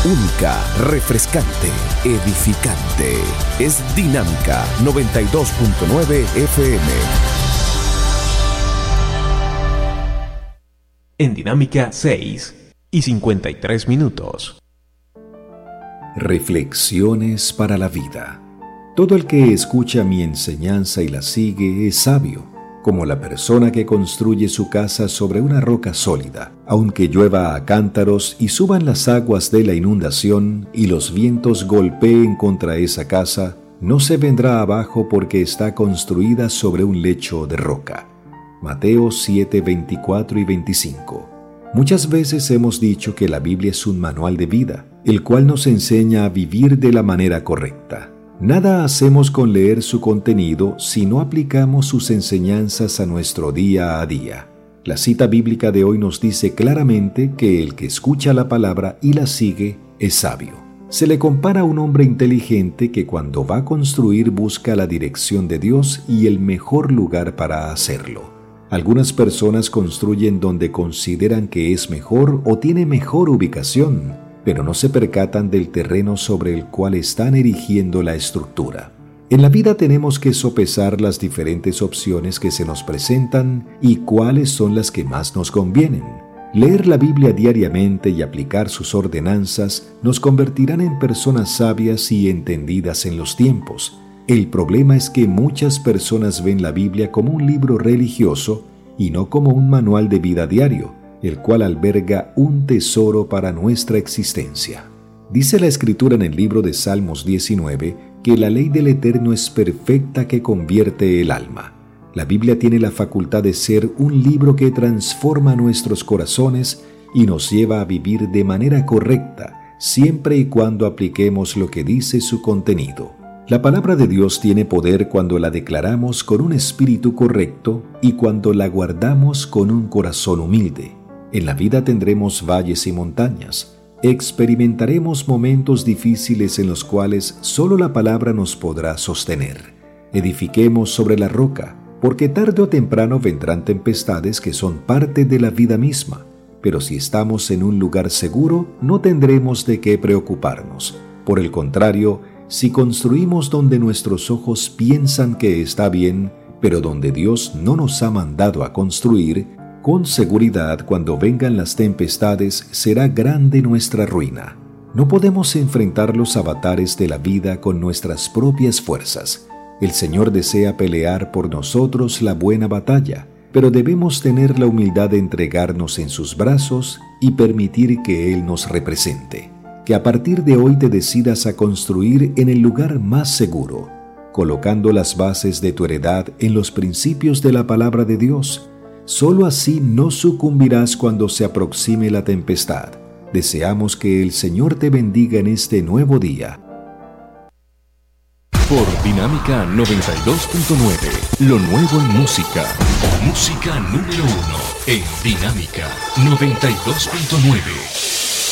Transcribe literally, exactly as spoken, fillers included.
única, refrescante, edificante. Es Dinámica noventa y dos punto nueve F M. En Dinámica seis y cincuenta y tres minutos. Reflexiones para la vida. Todo el que escucha mi enseñanza y la sigue es sabio, como la persona que construye su casa sobre una roca sólida. Aunque llueva a cántaros y suban las aguas de la inundación y los vientos golpeen contra esa casa, no se vendrá abajo porque está construida sobre un lecho de roca. Mateo siete, veinticuatro y veinticinco. Muchas veces hemos dicho que la Biblia es un manual de vida, el cual nos enseña a vivir de la manera correcta. Nada hacemos con leer su contenido si no aplicamos sus enseñanzas a nuestro día a día. La cita bíblica de hoy nos dice claramente que el que escucha la palabra y la sigue es sabio. Se le compara a un hombre inteligente que cuando va a construir busca la dirección de Dios y el mejor lugar para hacerlo. Algunas personas construyen donde consideran que es mejor o tiene mejor ubicación, pero no se percatan del terreno sobre el cual están erigiendo la estructura. En la vida tenemos que sopesar las diferentes opciones que se nos presentan y cuáles son las que más nos convienen. Leer la Biblia diariamente y aplicar sus ordenanzas nos convertirán en personas sabias y entendidas en los tiempos. El problema es que muchas personas ven la Biblia como un libro religioso y no como un manual de vida diario, el cual alberga un tesoro para nuestra existencia. Dice la Escritura en el libro de Salmos diecinueve que la ley del Eterno es perfecta que convierte el alma. La Biblia tiene la facultad de ser un libro que transforma nuestros corazones y nos lleva a vivir de manera correcta, siempre y cuando apliquemos lo que dice su contenido. La palabra de Dios tiene poder cuando la declaramos con un espíritu correcto y cuando la guardamos con un corazón humilde. En la vida tendremos valles y montañas. Experimentaremos momentos difíciles en los cuales solo la palabra nos podrá sostener. Edifiquemos sobre la roca, porque tarde o temprano vendrán tempestades que son parte de la vida misma. Pero si estamos en un lugar seguro, no tendremos de qué preocuparnos. Por el contrario, si construimos donde nuestros ojos piensan que está bien, pero donde Dios no nos ha mandado a construir, con seguridad cuando vengan las tempestades será grande nuestra ruina. No podemos enfrentar los avatares de la vida con nuestras propias fuerzas. El Señor desea pelear por nosotros la buena batalla, pero debemos tener la humildad de entregarnos en sus brazos y permitir que Él nos represente. Que a partir de hoy te decidas a construir en el lugar más seguro, colocando las bases de tu heredad en los principios de la palabra de Dios. Solo así no sucumbirás cuando se aproxime la tempestad. Deseamos que el Señor te bendiga en este nuevo día. Por Dinámica noventa y dos punto nueve, lo nuevo en música. Música número uno en Dinámica noventa y dos punto nueve.